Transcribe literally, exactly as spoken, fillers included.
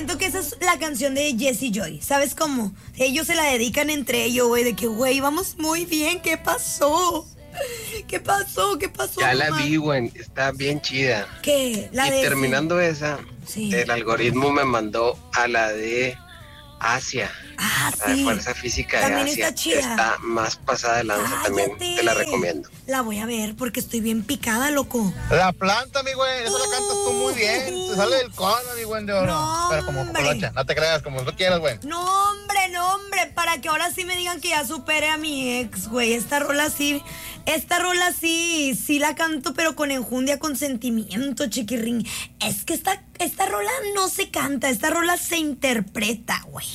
Siento que esa es la canción de Jessie Joy, ¿sabes cómo? Ellos se la dedican entre ellos, güey, de que, güey, vamos muy bien, ¿qué pasó? ¿Qué pasó? ¿Qué pasó? Ya la mamá? vi, güey, está bien chida. ¿Qué? La Y de terminando esa, Sí. el algoritmo me mandó a la de Asia. Ah, La de sí. Fuerza Física de También Asia. está chida. Está más pasada de lanza también. ¡Cállate! Te la recomiendo. La voy a ver porque estoy bien picada, loco. La planta, mi güey, eso la cantas tú muy bien. Se sale del cono, mi güey, de oro. No, Pero como hombre. colocha, no te creas, como tú quieras, güey. No, hombre, no, hombre, para que ahora sí me digan que ya supere a mi ex, güey. Esta rola sí, esta rola sí, sí la canto, pero con enjundia, con sentimiento, chiquirrín. Es que esta, esta rola no se canta, esta rola se interpreta, güey.